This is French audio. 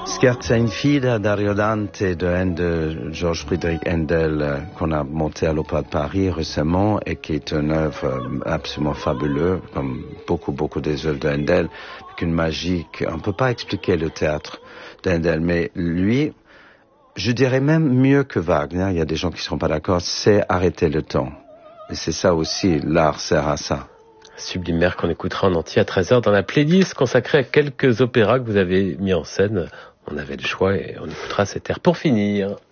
Scherza in fida d'Ario Dante de Georges Friedrich Händel qu'on a monté à l'Opéra de Paris récemment et qui est une œuvre absolument fabuleuse, comme beaucoup des œuvres de Händel, avec une magie qu'on ne peut pas expliquer le théâtre de Händel, mais lui, je dirais même mieux que Wagner, il y a des gens qui ne seront pas d'accord, c'est arrêter le temps. Et c'est ça aussi, l'art sert à ça. Sublime Mère qu'on écoutera en entier à 13h dans la playlist consacrée à quelques opéras que vous avez mis en scène. On avait le choix et on écoutera cet air pour finir.